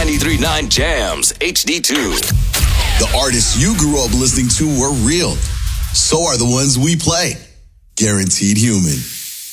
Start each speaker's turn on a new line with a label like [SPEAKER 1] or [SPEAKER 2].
[SPEAKER 1] 93.9 Jams HD2.
[SPEAKER 2] The artists you grew up listening to were real. So are the ones we play. Guaranteed Human.